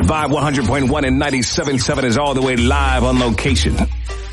Vibe 100.1 and 97.7 is all the way live on location. We are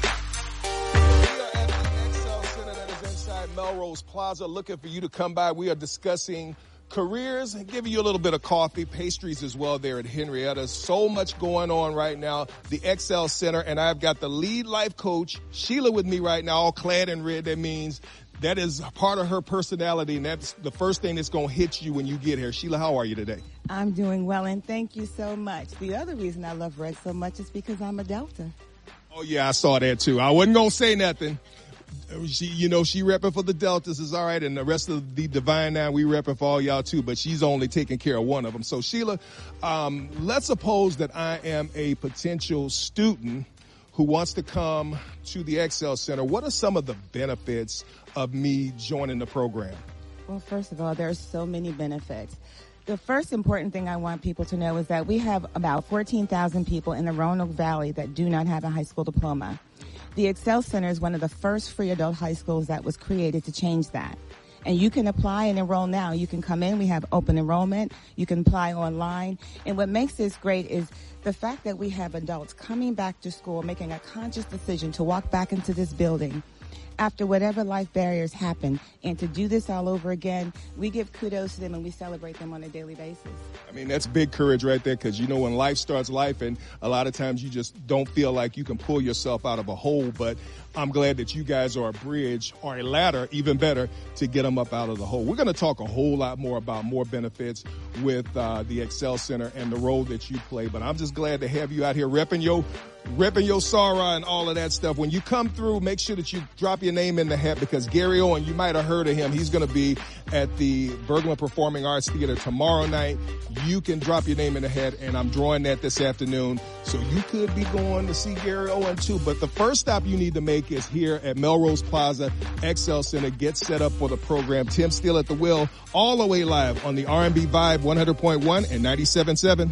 at the Excel Center that is inside Melrose Plaza, looking for you to come by. We are discussing careers and giving you a little bit of coffee, pastries as well there at Henrietta. So much going on right now. The Excel Center, and I've got the lead life coach, Sheila, with me right now, all clad in red. That means that is part of her personality, and that's the first thing that's going to hit you when you get here. Sheila, how are you today? I'm doing well, and thank you so much. The other reason I love red so much is because I'm a Delta. Oh, yeah, I saw that, too. I wasn't going to say nothing. She repping for the Deltas is all right, and the rest of the Divine Nine, we repping for all y'all too, but she's only taking care of one of them. So Sheila, let's suppose that I am a potential student who wants to come to the Excel Center. What are some of the benefits of me joining the program? Well, first of all, there are so many benefits. The first important thing I want people to know is that we have about 14,000 people in the Roanoke Valley that do not have a high school diploma. The Excel Center is one of the first free adult high schools that was created to change that. And you can apply and enroll now. You can come in. We have open enrollment. You can apply online. And what makes this great is the fact that we have adults coming back to school, making a conscious decision to walk back into this building after whatever life barriers happen, and to do this all over again. We give kudos to them and we celebrate them on a daily basis. I mean, that's big courage right there, because when life starts life, and a lot of times you just don't feel like you can pull yourself out of a hole, but I'm glad that you guys are a bridge, or a ladder, even better, to get them up out of the hole. We're going to talk a whole lot more about more benefits with the Excel Center and the role that you play, but I'm just glad to have you out here repping your Sarah and all of that stuff. When you come through, make sure that you drop your name in the hat, because Gary Owen, you might have heard of him. He's going to be at the Berglund Performing Arts Theater tomorrow night. You can drop your name in the hat, and I'm drawing that this afternoon. So you could be going to see Gary Owen too. But the first stop you need to make is here at Melrose Plaza, Excel Center. Get set up for the program. Tim Steele at the wheel, all the way live on the R&B Vibe 100.1 and 97.7.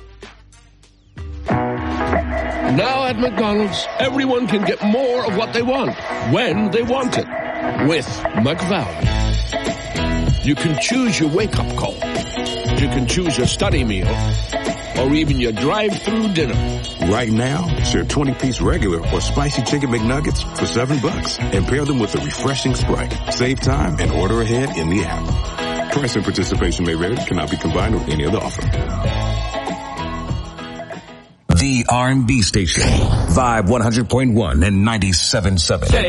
Now at McDonald's, everyone can get more of what they want, when they want it, with McValue. You can choose your wake-up call. You can choose your study meal, or even your drive-through dinner. Right now, share 20-piece regular or spicy chicken McNuggets for $7 and pair them with a refreshing Sprite. Save time and order ahead in the app. Price and participation may vary, cannot be combined with any other offer. The R&B station, Vibe 100.1 and 97.7.